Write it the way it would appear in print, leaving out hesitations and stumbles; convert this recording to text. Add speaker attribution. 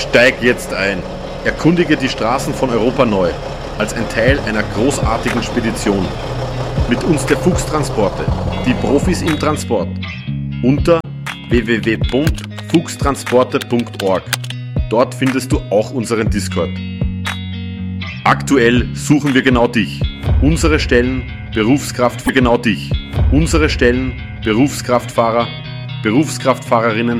Speaker 1: Steig jetzt ein. Erkundige die Straßen von Europa neu, als ein Teil einer großartigen Spedition. Mit uns der Fuchs-Transporte, die Profis im Transport. Unter www.fuchstransporte.org. Dort findest du auch unseren Discord. Aktuell suchen wir genau dich. Unsere Stellen, Berufskraft für genau dich. Unsere Stellen, Berufskraftfahrer, Berufskraftfahrerinnen